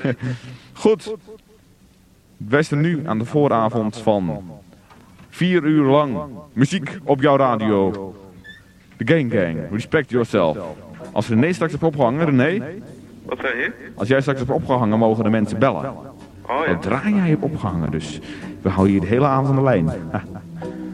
Goed. Wij staan nu aan de vooravond van 4 uur lang muziek op jouw radio. De Gang Gang, Respect Yourself. Als René straks hebt opgehangen, René? Wat zei je? Als jij straks hebt opgehangen, mogen de mensen bellen. Oh ja. Zodra jij hebt opgehangen, dus we houden hier de hele avond aan de lijn.